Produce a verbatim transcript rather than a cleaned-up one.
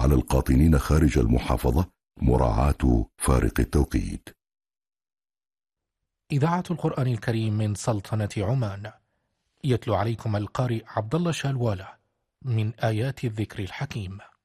على القاطنين خارج المحافظة مراعاة فارق التوقيت. إذاعة القرآن الكريم من سلطنة عمان، يتلو عليكم القارئ عبد الله شالوالة من آيات الذكر الحكيم.